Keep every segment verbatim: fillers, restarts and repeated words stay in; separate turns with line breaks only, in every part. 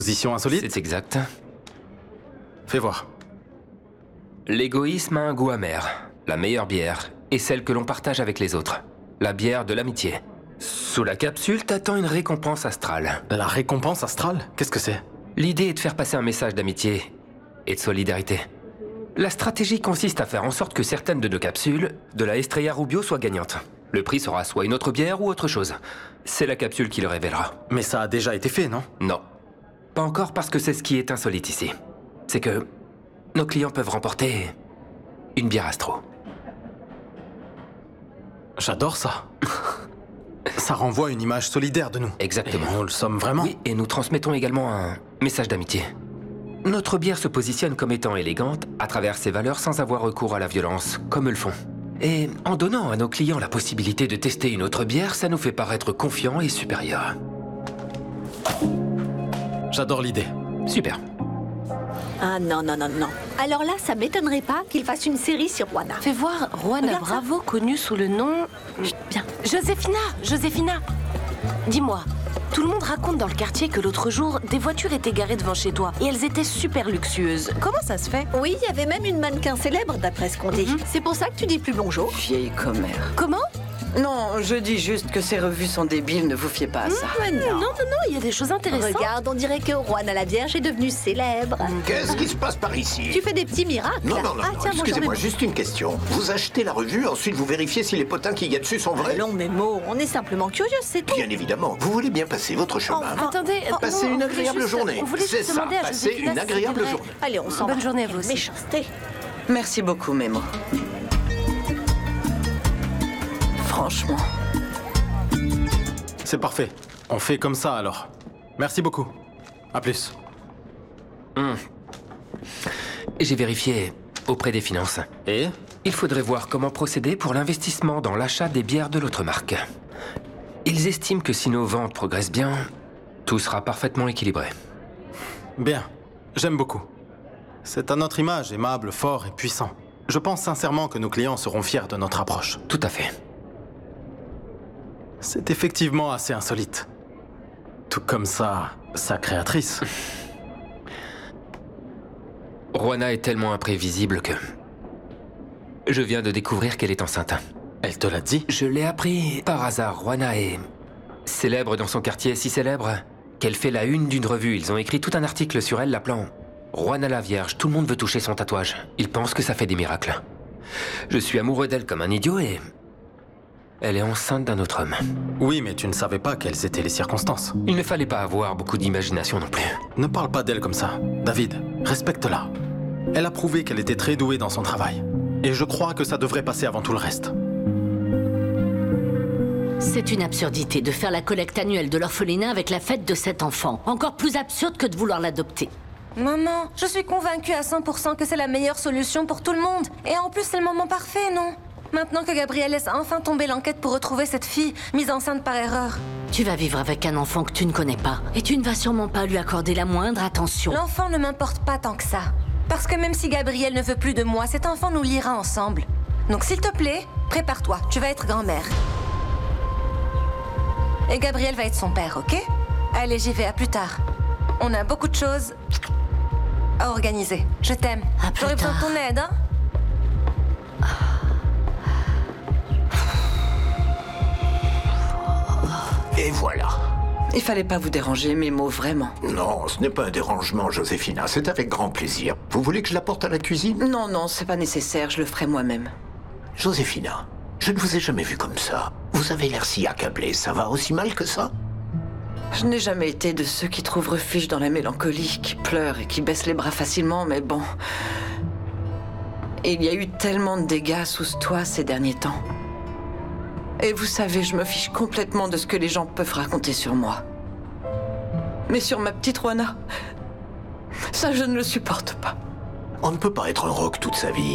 Position insolite?
C'est exact.
Fais voir.
L'égoïsme a un goût amer. La meilleure bière est celle que l'on partage avec les autres. La bière de l'amitié. Sous la capsule, t'attends une récompense astrale.
La récompense astrale? Qu'est-ce que c'est?
L'idée est de faire passer un message d'amitié et de solidarité. La stratégie consiste à faire en sorte que certaines de nos capsules, de la Estrella Rubio, soient gagnantes. Le prix sera soit une autre bière ou autre chose. C'est la capsule qui le révélera.
Mais ça a déjà été fait, non?
Non. Pas encore parce que c'est ce qui est insolite ici. C'est que nos clients peuvent remporter une bière Astro.
J'adore ça. Ça renvoie une image solidaire de nous.
Exactement.
Et nous le sommes vraiment.
Oui, et nous transmettons également un message d'amitié. Notre bière se positionne comme étant élégante à travers ses valeurs sans avoir recours à la violence, comme eux le font. Et en donnant à nos clients la possibilité de tester une autre bière, ça nous fait paraître confiants et supérieurs.
J'adore l'idée.
Super.
Ah non, non, non, non. Alors là, ça m'étonnerait pas qu'il fasse une série sur Juana.
Fais voir, Juana
Regarde ça.
Bravo, connue sous le nom...
Chut, Bien.
Joséphina, Joséphina. Dis-moi, tout le monde raconte dans le quartier que l'autre jour, des voitures étaient garées devant chez toi et elles étaient super luxueuses. Comment ça se fait?
Oui, il y avait même une mannequin célèbre, d'après ce qu'on dit. C'est pour ça que tu dis plus bonjour.
Vieille commère.
Comment?
Non, je dis juste que ces revues sont débiles, ne vous fiez pas à ça.
Mais
Non,
non.
non, non, il y a des choses intéressantes.
Regarde, on dirait que Juana la Vierge est devenue célèbre.
Qu'est-ce qui se passe par ici?
Tu fais des petits miracles.
Non, non, non,
ah,
non,
tiens, moi,
excusez-moi,
j'en ai-
juste une question. Vous achetez la revue, ensuite vous vérifiez si les potins qu'il y a dessus sont vrais?
Allons, mes mots, on est simplement curieux, c'est tout.
Bien évidemment. Vous voulez bien passer votre chemin.
Enfin,
Attendez,
Oh,
Passez
non,
une
on voulait
agréable
juste-
journée.
On voulait
C'est
juste
ça,
demander à
passez
Joséphina
une
si
agréable
c'était vrai.
journée.
Allez, on s'en
Bonne
va.
journée à vous
Quelle
aussi.
méchanceté.
Merci beaucoup, Mémo. Franchement.
C'est parfait. On fait comme ça alors. Merci beaucoup. À plus.
J'ai vérifié auprès des finances.
Et?
Il faudrait voir comment procéder pour l'investissement dans l'achat des bières de l'autre marque. Ils estiment que si nos ventes progressent bien, tout sera parfaitement équilibré.
Bien. J'aime beaucoup. C'est à notre image, aimable, fort et puissant. Je pense sincèrement que nos clients seront fiers de notre approche.
Tout à fait.
C'est effectivement assez insolite. Tout comme ça, sa créatrice.
Juana est tellement imprévisible que... Je viens de découvrir qu'elle est enceinte.
Elle te l'a dit?
Je l'ai appris par hasard. Juana est célèbre dans son quartier, si célèbre qu'elle fait la une d'une revue. Ils ont écrit tout un article sur elle l'appelant Juana la Vierge. Tout le monde veut toucher son tatouage. Ils pensent que ça fait des miracles. Je suis amoureux d'elle comme un idiot et... Elle est enceinte d'un autre homme.
Oui, mais tu ne savais pas quelles étaient les circonstances.
Il ne fallait pas avoir beaucoup d'imagination non plus.
Ne parle pas d'elle comme ça. David, respecte-la. Elle a prouvé qu'elle était très douée dans son travail. Et je crois que ça devrait passer avant tout le reste.
C'est une absurdité de faire la collecte annuelle de l'orphelinat avec la fête de cet enfant. Encore plus absurde que de vouloir l'adopter.
Maman, je suis convaincue à cent pour cent que c'est la meilleure solution pour tout le monde. Et en plus, c'est le moment parfait, non? Maintenant que Gabriel laisse enfin tomber l'enquête pour retrouver cette fille, mise enceinte par erreur.
Tu vas vivre avec un enfant que tu ne connais pas. Et tu ne vas sûrement pas lui accorder la moindre attention.
L'enfant ne m'importe pas tant que ça. Parce que même si Gabriel ne veut plus de moi, cet enfant nous liera ensemble. Donc s'il te plaît, prépare-toi, tu vas être grand-mère. Et Gabriel va être son père, ok? Allez, j'y vais, à plus tard. On a beaucoup de choses à organiser. Je t'aime.
À plus
J'aurais besoin de
tard.
ton aide, hein?
Et voilà.
Il fallait pas vous déranger, Mémo, vraiment.
Non, ce n'est pas un dérangement, Joséphina. C'est avec grand plaisir. Vous voulez que je l'apporte à la cuisine?
Non, non, c'est pas nécessaire, je le ferai moi-même.
Joséphina, je ne vous ai jamais vu comme ça. Vous avez l'air si accablée. Ça va aussi mal que ça?
Je n'ai jamais été de ceux qui trouvent refuge dans la mélancolie, qui pleurent et qui baissent les bras facilement, mais bon... Il y a eu tellement de dégâts sous ce toit ces derniers temps. Et vous savez, je me fiche complètement de ce que les gens peuvent raconter sur moi. Mais sur ma petite Juana, ça je ne le supporte pas.
On ne peut pas être un rock toute sa vie.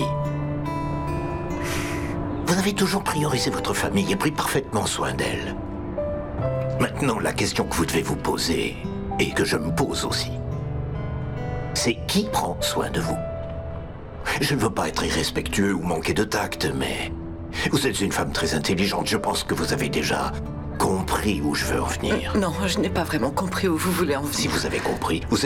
Vous avez toujours priorisé votre famille et pris parfaitement soin d'elle. Maintenant, la question que vous devez vous poser, et que je me pose aussi, c'est qui prend soin de vous? Je ne veux pas être irrespectueux ou manquer de tact, mais... Vous êtes une femme très intelligente, je pense que vous avez déjà compris où je veux en venir?
Non, je n'ai pas vraiment compris où vous voulez en venir.
Si vous avez compris, vous